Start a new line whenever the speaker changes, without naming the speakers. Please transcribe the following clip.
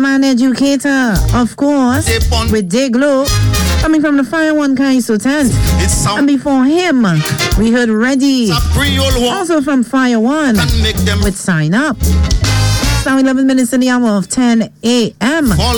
man educator, of course, with Day Glow, coming from the Fire One Kaiso tent. And before him, we heard Ready, also from Fire One, with Sign Up. It's now 11 minutes in the hour of 10 a.m.